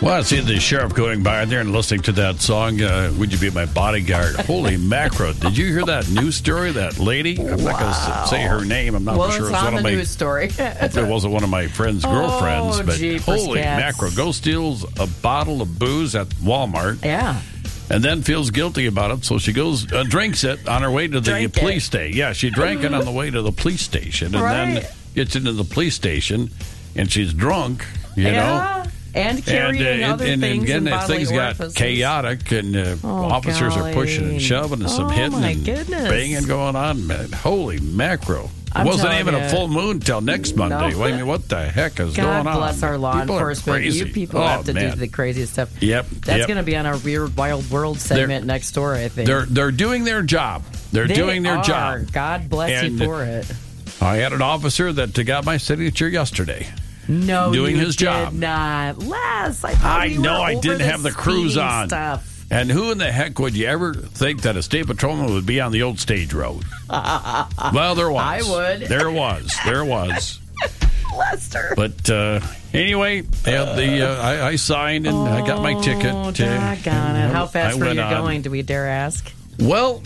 Well, I see the sheriff going by there and listening to that song, Would You Be My Bodyguard? Holy macro. Did you hear that news story, that lady? I'm not going to say her name. I'm not sure it's it's on one the of my news story. Hopefully it wasn't one of my friend's girlfriends. But holy macro. Go steals a bottle of booze at Walmart. Yeah. And then feels guilty about it, so she goes, drinks it on her way to the police station. Yeah, she drank it on the way to the police station, and then gets into the police station, and she's drunk, you know. And carrying other things in bodily things orifices. Got chaotic, and officers are pushing and shoving, and some hitting and banging going on. Man, holy macro. It wasn't even a full moon till next Monday. No. I mean, what the heck is going on? God bless our law enforcement. You people have to do the craziest stuff. Yep. That's going to be on our Weird Wild World segment next door, I think. They're doing their job. They're doing their job. God bless you for it. I had an officer that got my signature yesterday. No, doing you his job. Did not. Les, I know I didn't have the cruise on. Stuff. And who in the heck would you ever think that a state patrolman would be on the old stage road? Well, there was. I would. There was. Lester. But anyway, I signed and I got my ticket. Doggone it. How fast were you going? Do we dare ask? Well,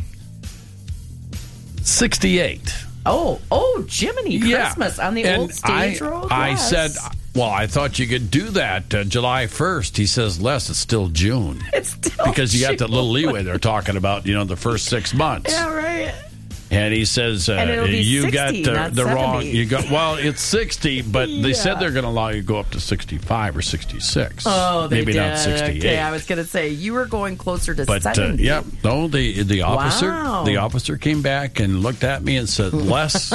68. Oh, Jiminy Christmas on the old stage road? I said, well, I thought you could do that July 1st. He says, Les, it's still June. It's still because you June. got that little leeway they're talking about, the first 6 months. Yeah, right. And he says, you 60, got the wrong. Well, it's 60, but they said they're going to allow you to go up to 65 or 66. Oh, they maybe did. not 68. Okay, I was going to say you were going closer to 70. The officer came back and looked at me and said, Les,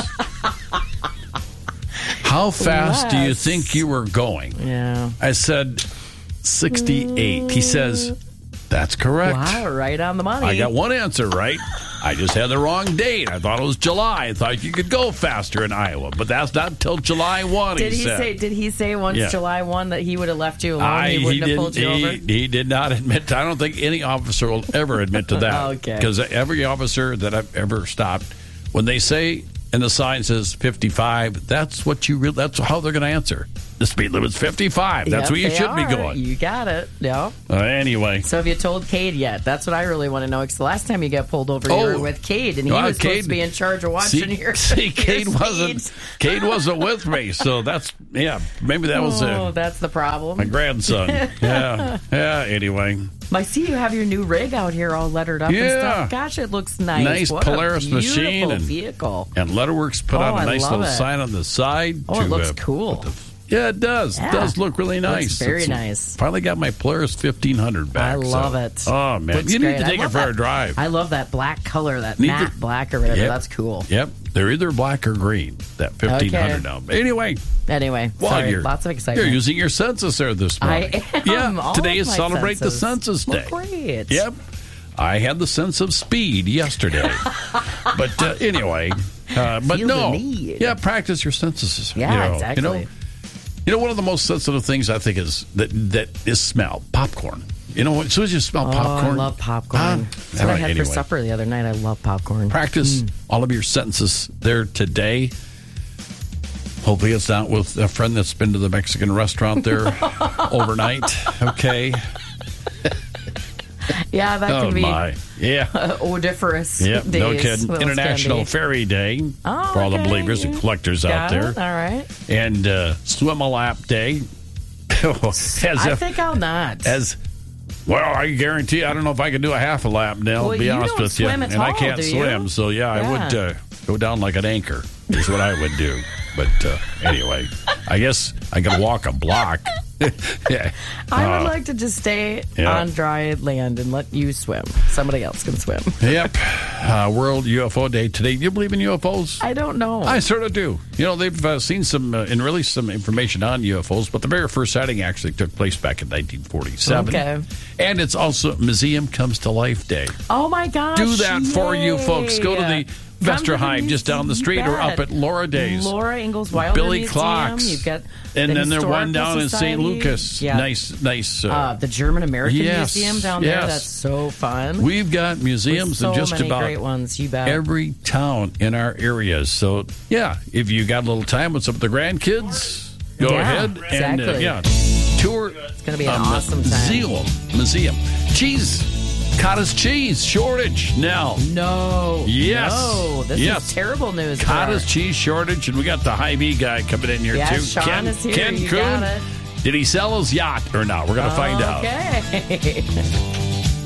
how fast do you think you were going? Yeah. I said 68. He says, that's correct. Wow, right on the money. I got one answer right. I just had the wrong date. I thought it was July. I thought you could go faster in Iowa, but that's not until July 1, Did he say once July 1 that he would have left you alone? He wouldn't have pulled you over? He did not admit. I don't think any officer will ever admit to that. Okay. Because every officer that I've ever stopped, when they say and the sign says 55, that's how they're going to answer. The speed limit's 55. That's where you should be going. You got it. Yeah. Anyway. So have you told Cade yet? That's what I really want to know. Because the last time you got pulled over, you were with Cade, and he was supposed to be in charge of watching your Cade wasn't with me, so maybe that was that's the problem. My grandson. Yeah. Anyway. I see you have your new rig out here all lettered up and stuff. Gosh, it looks nice. Nice what Polaris a machine and vehicle. And Letterworks put on a nice little sign on the side. It looks cool. Yeah, it does. Yeah. It does look really nice. It's very nice. Finally got my Polaris 1500 back. I love it. Oh, man. Looks you great. need to take it for a drive. I love that black color, that matte black or whatever. That's cool. Yep. They're either black or green, that 1500 now. Anyway, lots of excitement. You're using your census there this morning. I am. Yeah, today is Celebrate the Census Day. Great. Yep. I had the sense of speed yesterday. But anyway, practice your censuses. Yeah, exactly. One of the most sensitive things I think is that is smell. Popcorn. As soon as you smell popcorn. I love popcorn. That's what I had for supper the other night. I love popcorn. Practice all of your sentences there today. Hopefully it's not with a friend that's been to the Mexican restaurant there overnight. Okay. Yeah, that can be odoriferous days. No kidding. International Fairy Day for all the believers and collectors out there. All right. And Swim a Lap Day. I think I'll not. I guarantee I don't know if I can do a half a lap now, to be honest with you. And I can't swim, so I would go down like an anchor is what I would do. But anyway, I guess I can walk a block. I would like to just stay on dry land and let you swim. Somebody else can swim. Yep. World UFO Day today. Do you believe in UFOs? I don't know. I sort of do. They've seen some and released some information on UFOs, but the very first sighting actually took place back in 1947. Okay. And it's also Museum Comes to Life Day. Oh, my gosh. Do that for you folks. Go to the Vesterheim just down the street or up at Laura Days. Laura Ingalls Wilder Billy Museum. Clocks. You've got and then there's one down Society. in St. Lucas. Yeah. Nice. The German American Museum down there. That's so fun. We've got museums in just about great ones. You bet. Every town in our areas. So, if you got a little time with some of the grandkids, go ahead and tune tour. It's going to be an awesome time. Museum. Cheese. Cottage cheese shortage now. No. Yes. No. This is terrible news. Cottage cheese shortage, and we got the Hy-Vee guy coming in here too. Sean is here. Ken Kuhn. Did he sell his yacht or not? We're going to find out. Okay.